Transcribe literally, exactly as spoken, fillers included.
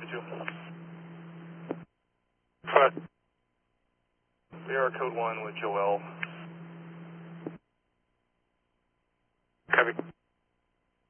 two. Five. We are code one with Joel. Copy.